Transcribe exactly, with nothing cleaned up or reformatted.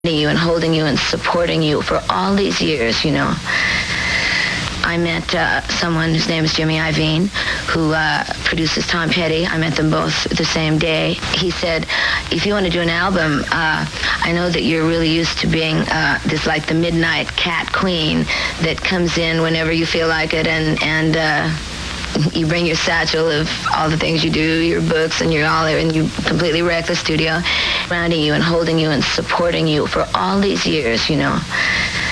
you and holding you and supporting you for all these years, you know. I met uh, someone whose name is Jimmy Iovine, who uh, produces Tom Petty. I met them both the same day. He said, if you want to do an album, uh, I know that you're really used to being uh, this like the midnight cat queen that comes in whenever you feel like it, and, and uh, you bring your satchel of all the things you do, your books, and you're all there, and you completely wreck the studio, surrounding you and holding you and supporting you for all these years, you know.